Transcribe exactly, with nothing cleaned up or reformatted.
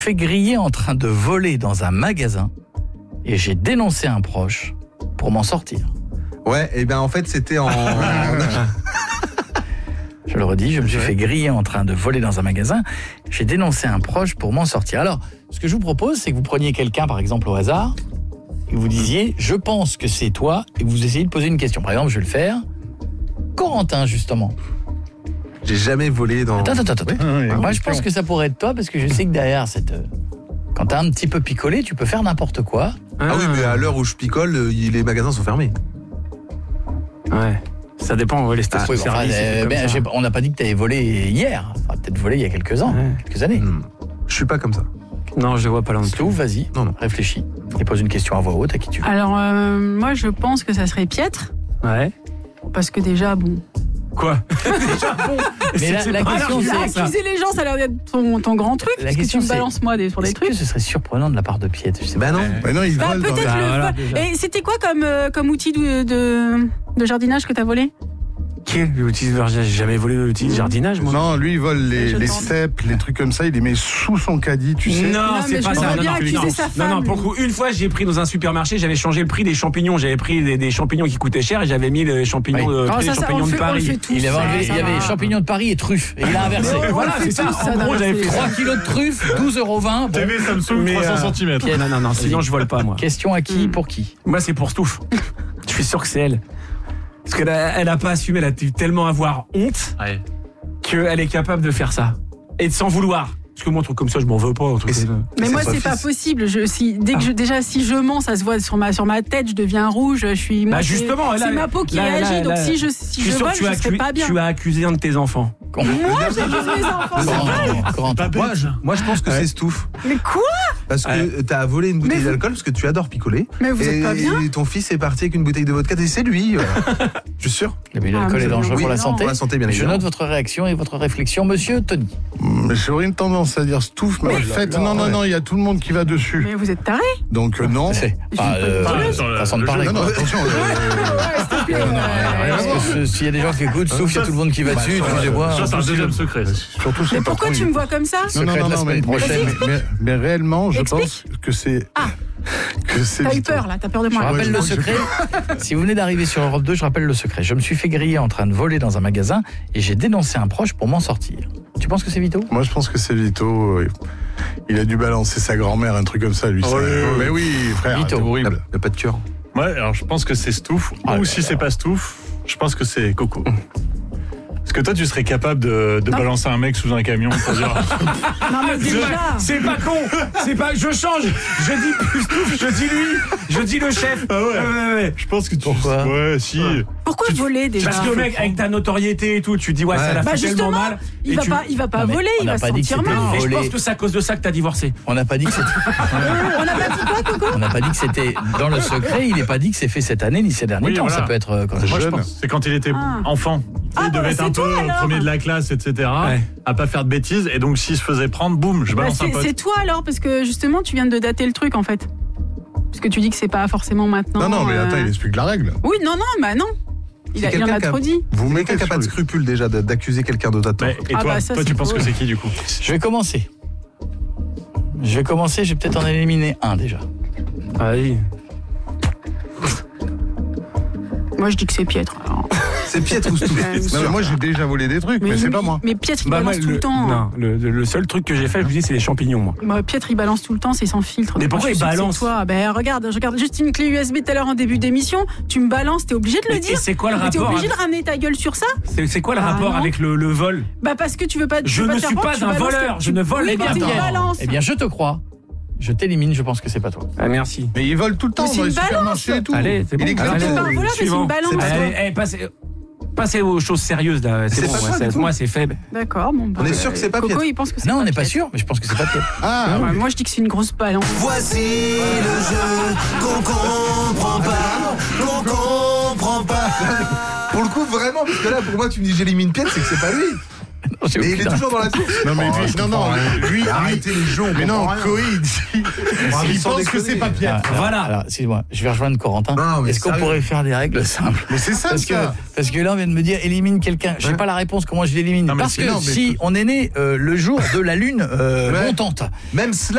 fait griller en train de voler dans un magasin et j'ai dénoncé un proche pour m'en sortir. Ouais, et bien en fait c'était en... Je le redis, je me suis fait griller en train de voler dans un magasin, j'ai dénoncé un proche pour m'en sortir. Alors, ce que je vous propose, c'est que vous preniez quelqu'un, par exemple, au hasard, et vous disiez, je pense que c'est toi, et vous essayez de poser une question. Par exemple, je vais le faire. Corentin, justement. J'ai jamais volé dans... Attends, attends, attends. Oui, oui, Moi, oui, je pense que ça pourrait être toi, parce que je sais que derrière cette... Quand t'as un petit peu picolé, tu peux faire n'importe quoi. Ah oui, mais à l'heure où je picole, les magasins sont fermés. Ouais. Ça dépend, ouais, les stations. Ah, oui, enfin, euh, ben, j'ai, on n'a pas dit que tu avais volé hier. Ça a peut-être volé il y a quelques ans, Ouais. quelques années. Hmm. Je suis pas comme ça. Non, je vois pas là. Stouff, vas-y, Non, non. réfléchis. Et pose une question à voix haute à qui tu veux. Alors, euh, moi, je pense que ça serait Pietre. Ouais. Parce que déjà, bon. Quoi? Déjà bon. Mais la, la question, Alors, c'est... accuser les gens, ça a l'air d'être ton, ton grand truc. La Parce que question, tu me c'est- balances, moi, des, sur des Est-ce trucs. que ce serait surprenant de la part de Piet? Je sais Bah pas. non. Bah non, il Bah, vole dans peut-être un... le voilà, vol. déjà. Et c'était quoi comme, euh, comme outil de, de, de jardinage que t'as volé? Quel outil de jardinage? J'ai jamais volé l'outil de jardinage, moi. Non, lui, il vole les, Je les tente. cèpes, les trucs comme ça, il les met sous son caddie, tu sais. Non, Non, c'est mais pas je ça. me vois Non, bien non, accuser non. sa Non, femme, non, pour le lui. coup, une fois, j'ai pris dans un supermarché, j'avais changé le prix des champignons. J'avais pris des, des champignons qui coûtaient cher et j'avais mis les champignons, Oui. euh, Alors, pris ça, les ça, on champignons le de fait, on le Paris. fait tous. Il, avait enlevé- ça, il y ça avait va. champignons de Paris et truffes. Et il a inversé. Mais on Voilà, le fait c'est ça. tous, ça, En gros, dans j'avais la pris série. trois kilos de truffes, douze euros vingt. Bon. T V Samsung Mais, trois cents euh, centimètres. Non, non, non, sinon je vole pas, moi. Question à qui, pour qui? Moi, c'est pour Stouff. Je suis sûr que c'est elle. Parce qu'elle a, elle a pas assumé, elle a dû tellement avoir honte Ouais. qu'elle est capable de faire ça. Et de s'en vouloir. Parce que moi, un truc comme ça, je m'en veux pas. Un truc Et c'est- comme ça. Mais c'est moi, son c'est pas fils. possible. Je, si, dès que je, déjà, si je mens, ça se voit sur ma, sur ma tête, je deviens rouge. Je suis. Moi, Bah, c'est- justement, là, c'est ma peau qui là, réagit. là, donc, là, si je, Je si suis je sûr vole, que tu as, je serais accu- pas bien. tu as accusé un de tes enfants. Moi, j'accuse mes enfants. Corentin, Corentin. Pas Moi, bête. je, moi, je pense que c'est Stouff. Mais quoi? Parce que Ouais. t'as volé une bouteille Mais vous- d'alcool parce que tu adores picoler. Mais vous et, êtes pas bien? et ton fils est parti avec une bouteille de vodka et c'est lui. euh. Je suis sûr. Mais Ah, l'alcool mais est dangereux oui, pour la non, santé. Pour la santé, bien Je évidemment. note votre réaction et votre réflexion, monsieur Tony. Mais J'aurais une tendance à dire Stouff, mais en fait, non, non, non, il y a tout le monde qui va dessus. Mais vous êtes taré? Donc euh, non. C'est pas euh, Enfin, sur le- façon de le parler. Non, non, quoi. attention. euh, S'il te plaît. Parce que ce- s'il y a des gens qui écoutent, sauf il y a tout le monde qui va dessus, excusez-moi. Ça, c'est un deuxième secret. ça. Surtout si Mais le pourquoi patron, tu il- me vois comme ça? Non, non, Secret non, de la non, mais, semaine prochaine. mais, mais- mais réellement, je Explique. pense que c'est... Ah. que c'est T'as eu Vito. peur là, t'as peur de Je moi. rappelle Ouais, je le crois que secret. Si vous venez d'arriver sur Europe deux, je rappelle le secret. Je me suis fait griller en train de voler dans un magasin et j'ai dénoncé un proche pour m'en sortir. Tu penses que c'est Vito? Moi, je pense que c'est Vito. euh, Il a dû balancer sa grand-mère, un truc comme ça, lui. Oh, ça. oui, oui, Mais oui, frère, Vito. c'est Il horrible. n'y a pas de cœur. Ouais, alors je pense que c'est Stouff. Ah, Ou là, si là. c'est pas Stouff, je pense que c'est Coco. Est-ce que toi, tu serais capable de, de Non. balancer un mec sous un camion pour dire Non mais déjà. C'est pas con. C'est pas. Je change. Je dis plus Stouff. Je dis lui. Je dis le chef. Ah ouais. ouais, ouais. Je pense que tu. Pourquoi Ouais, si. Pourquoi voler déjà? Parce que le mec, avec ta notoriété et tout, tu dis ouais, ça l'a Bah fait tellement justement, mal. il et va tu- pas, il va pas Non, mais voler, on il n'a va se pas dit que sentir c'était mal. le Et je voler. pense que c'est à cause de ça que t'as divorcé. On n'a pas dit que c'était. On n'a pas dit quoi, Coco? On n'a pas dit que c'était dans le secret. Il n'est pas dit que c'est fait cette année ni ces derniers Oui, temps. voilà. Ça peut être euh, quand Moi, je Jeune. pense. C'est quand il était Ah. enfant. Ah, il bah, devait être c'est un toi, peu alors. premier de la classe, et cetera. Ouais. À pas faire de bêtises. Et donc, s'il se faisait prendre, boum, je Bah, balance un c'est pote. c'est toi alors, parce que justement, tu viens de dater le truc en fait. Parce que tu dis que c'est pas forcément maintenant. Non, non, mais euh, attends, il explique la règle. Oui, non, non, bah non. Il, C'est a, il en quelqu'un a qui a- trop dit. Vous C'est mettez quelqu'un qui n'a pas de sur- scrupule déjà de- d'accuser quelqu'un d'autre à tort. Mais- et Ah toi, bah, ça, toi c'est tu penses faux. que c'est qui du coup? Je vais commencer. Je vais commencer. Je vais peut-être en éliminer un déjà. Ah oui. Moi, je dis que c'est Pietre. alors. C'est Pietre ou Stouff? Euh, Non, mais moi, j'ai déjà volé des trucs, mais, c'est pas moi. Mais Pietre, il Bah, balance moi, tout le, le, temps. non, le, le- le seul truc que j'ai fait, je vous dis, c'est les champignons, moi. Bah, Pietre, il balance tout le temps, c'est sans filtre. Mais Donc, pourquoi moi, je il suis sûre que balance c'est toi. Ben regarde, je regarde juste une clé U S B tout à l'heure en début d'émission. Tu me balances, t'es obligé de le Mais- dire. et c'est quoi le Mais T'es rapport obligé avec- de ramener ta gueule sur ça. C'est c'est quoi le Ah, rapport non. avec le, le vol? Bah parce que tu veux pas. tu Je veux ne te faire suis prendre, pas tu un balances voleur, tes- je ne vole oui, pas mais tu bien. balances. Eh bien, je te crois. Je t'élimine. Je pense que c'est pas toi. Ah, merci. Mais ils volent tout le temps Mais c'est dans les une balance. supermarchés et tout. Allez, c'est bon. Il est Allez, gâteau. C'est pas un voleur, mais c'est Suivant. une balance. C'est Allez, allez, passez, passez aux choses sérieuses, là. C'est C'est bon, pas ouais, ça, c'est- du tout. moi, c'est faible. D'accord, bon. Bah, On est sûr que c'est pas Coco, Pietre. il pense que c'est Non, on n'est pas Pietre. sûr, mais je pense que c'est pas toi. Ah, Ouais, oui. moi, je dis que c'est une grosse balance. Voici le jeu qu'on comprend pas, qu'on comprend pas. Pour le coup, vraiment, parce que là, pour moi, tu me dis j'élimine Pietre, c'est que c'est pas lui. Non, j'ai Mais il aucune est toujours dans la course. Non, mais Oh, lui, je non, non, comprends rien. lui, lui, Arrêtez les jeux, on mais non, comprend rien. Coé, il dit, il sans pense que déconner. c'est pas Pietre. Ah, alors, Voilà. Alors, excuse-moi, je vais rejoindre Corentin. Non, mais Est-ce qu'on sérieux. pourrait faire des règles simples? Mais c'est ça, Parce que, ça. parce que là, on vient de me dire élimine quelqu'un. Je n'ai Ouais. pas la réponse comment je l'élimine. Non, mais Parce c'est- que non, mais si on est né euh, le jour de la lune euh, Ouais. montante, Même cela.